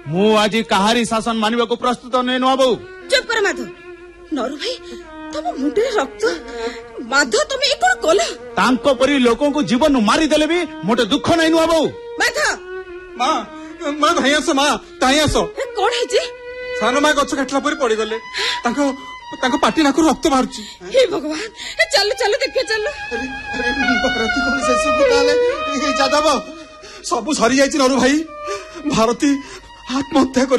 मु आज कहारी शासन मानिबा को प्रस्तुत नै नुआबो। चुप कर माधव। नरु भाई तुम मुंडे रक्त माधव तुम ए कोन कोला तांको परी लोगों को जीवन मारी देले भी मोटे दुख नै नुआबो। माधव माँ माँ भाई आस माँ ताई आस कौन है जी सान माँ गछ काटला पर पड़ी गले तांको पाटी नाकु रक्त बाहरुची। हे भगवान चलो चलो देखे चलो। भारती कोन से सब ताले ए जादव सब सरी जाई नरु भाई भारती आत्महत्या कर